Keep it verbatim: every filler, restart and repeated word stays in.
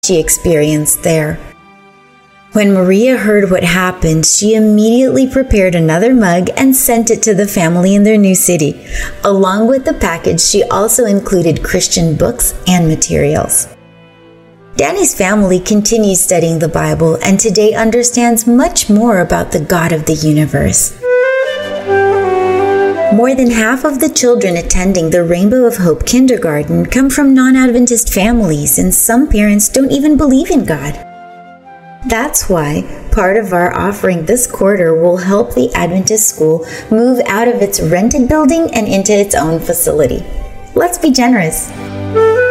she experienced there. When Maria heard what happened, she immediately prepared another mug and sent it to the family in their new city. Along with the package, she also included Christian books and materials. Danny's family continues studying the Bible and today understands much more about the God of the universe. More than half of the children attending the Rainbow of Hope kindergarten come from non-Adventist families, and some parents don't even believe in God. That's why part of our offering this quarter will help the Adventist school move out of its rented building and into its own facility. Let's be generous.